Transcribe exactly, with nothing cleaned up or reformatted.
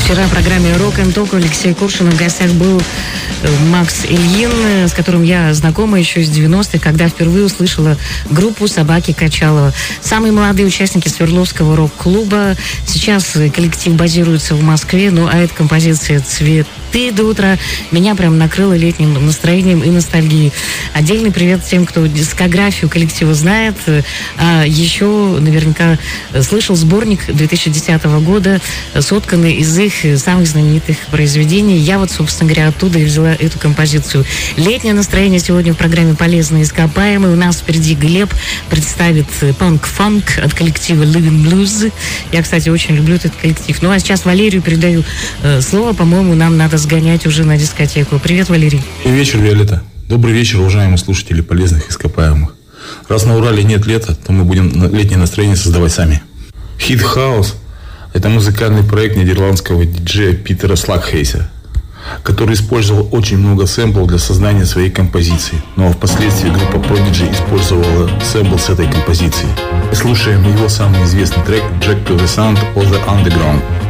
Вчера в программе «Рок энд Ток» у Алексея Коршуна в гостях был Макс Ильин, с которым я знакома еще из девяностых, когда впервые услышала группу «Собаки Качалова». Самые молодые участники Свердловского рок-клуба. Сейчас коллектив базируется в Москве, ну а эта композиция «Цветы до утра» меня прям накрыла летним настроением и ностальгией. Отдельный привет тем, кто дискографию коллектива знает, а еще наверняка слышал сборник две тысячи десятого года, сотканный из их самых знаменитых произведений. Я вот, собственно говоря, оттуда и взяла эту композицию. Летнее настроение сегодня в программе «Полезные ископаемые». У нас впереди Глеб представит панк-фанк от коллектива Living Blues. Я, кстати, очень люблю этот коллектив. Ну а сейчас Валерию передаю э, слово. По-моему, нам надо сгонять уже на дискотеку. Привет, Валерий. Добрый вечер, Виолетта. Добрый вечер, уважаемые слушатели «Полезных ископаемых». Раз на Урале нет лета, то мы будем летнее настроение создавать сами. Хит Хаус – это музыкальный проект нидерландского диджея Питера Слакхейса, который использовал очень много сэмплов для создания своей композиции. Ну а впоследствии группа Prodigy использовала сэмпл с этой композиции. Мы слушаем его самый известный трек «Jack to the Sound of the Underground».